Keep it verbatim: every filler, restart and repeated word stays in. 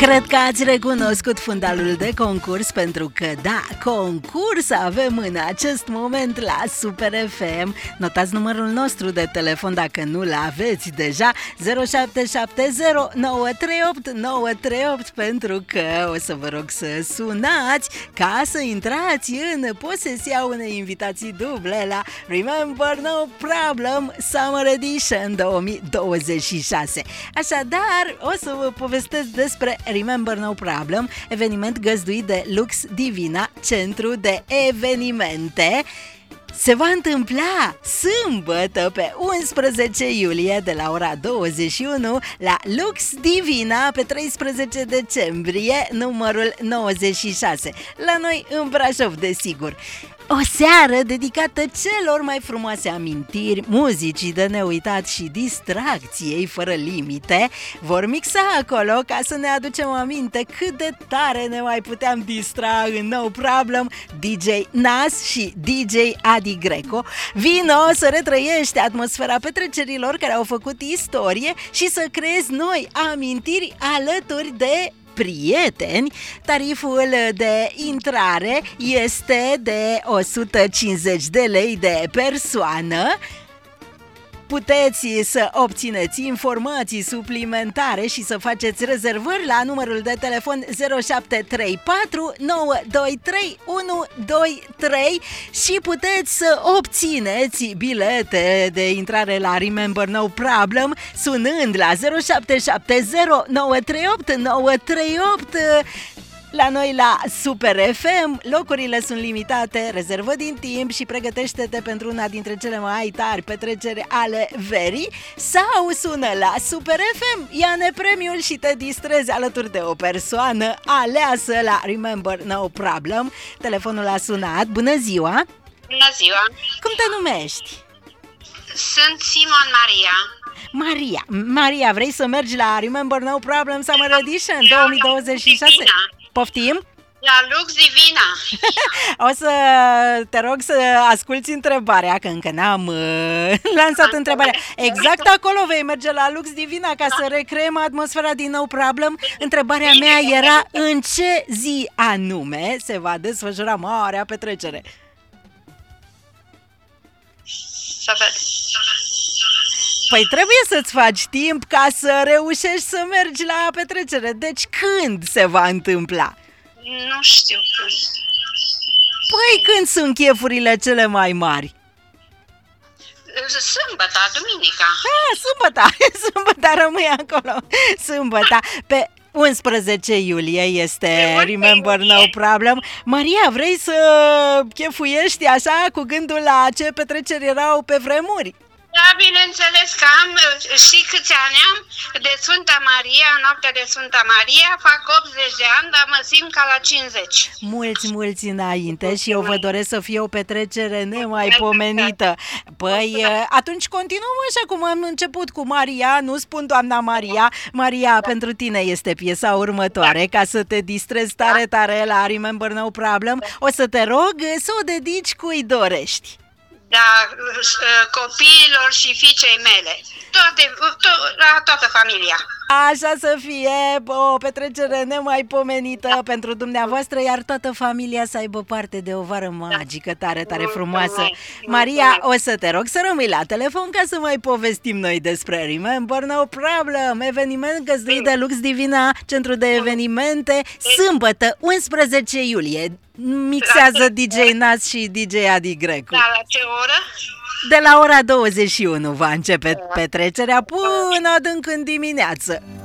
Cred că ați recunoscut fundalul de concurs, pentru că, da, concurs avem în acest moment la Super F M. Notați numărul nostru de telefon dacă nu-l aveți deja, zero șapte șapte zero nouă trei opt nouă trei opt, pentru că o să vă rog să sunați ca să intrați în posesia unei invitații duble la Remember No Problem Summer Edition două mii douăzeci și șase. Așadar, o să vă povestesc despre Remember No Problem, eveniment găzduit de Lux Divina, centru de evenimente. Se va întâmpla sâmbătă pe unsprezece iulie de la ora douăzeci și unu la Lux Divina pe treisprezece decembrie, numărul nouăzeci și șase, la noi în Brașov, desigur. O seară dedicată celor mai frumoase amintiri, muzicii de neuitat și distracției fără limite. Vor mixa acolo ca să ne aducem aminte cât de tare ne mai puteam distra în No Problem D J Nas și D J Adi Greco. Vino să retrăiești atmosfera petrecerilor care au făcut istorie și să creezi noi amintiri alături de prieteni. Tariful de intrare este de o sută cincizeci de lei de persoană. Puteți să obțineți informații suplimentare și să faceți rezervări la numărul de telefon zero șapte trei patru nouă doi trei unu doi trei și puteți să obțineți bilete de intrare la Remember No Problem sunând la zero șapte șapte zero nouă trei opt nouă trei opt. La noi la Super F M, locurile sunt limitate, rezervă din timp și pregătește-te pentru una dintre cele mai tari petreceri ale verii sau sună la Super F M, ia-ne premiul și te distrezi alături de o persoană aleasă la Remember No Problem. Telefonul a sunat. Bună ziua! Bună ziua! Cum te numești? Sunt Simon Maria. Maria, Maria, vrei să mergi la Remember No Problem Summer Edition două mii douăzeci și șase? Poftim? La Lux Divina. O să te rog să asculți întrebarea, că încă n-am uh, lansat întrebarea. Exact acolo vei merge, la Lux Divina, ca să recreăm atmosfera din No Problem. Întrebarea mea era în ce zi anume se va desfășura marea petrecere? Să văd. Păi trebuie să-ți faci timp ca să reușești să mergi la petrecere. Deci când se va întâmpla? Nu știu când. Păi când sunt chefurile cele mai mari? Sâmbătă, duminica. Ah, sâmbătă, sâmbătă rămâi acolo. Sâmbătă, pe unsprezece iulie este Remember No Problem. Maria, vrei să chefuiești așa cu gândul la ce petreceri erau pe vremuri? Da, bineînțeles că am și câți ani am de Sfânta Maria, noaptea de Sfânta Maria, fac optzeci de ani, dar mă simt ca la cincizeci. Mulți, mulți înainte și eu vă doresc să fie o petrecere nemaipomenită. Păi atunci continuăm așa cum am început cu Maria, nu spun doamna Maria. Maria, pentru tine este piesa următoare, ca să te distrezi tare, tare la Remember No Problem. O să te rog să o dedici cui dorești. Da, copiilor și fiicei mele, toate, to- la toată familia. Așa să fie, o petrecere nemaipomenită da. pentru dumneavoastră, iar toată familia să aibă parte de o vară magică, tare, tare frumoasă. Maria, o să te rog să rămâi la telefon ca să mai povestim noi despre Remember No Problem, eveniment găzduit de Lux Divina, centru de evenimente, sâmbătă, unsprezece iulie. Mixează D J Nas și D J Adi Greco. Da, la ce oră? De la ora douăzeci și unu va începe petrecerea până adânc în dimineață.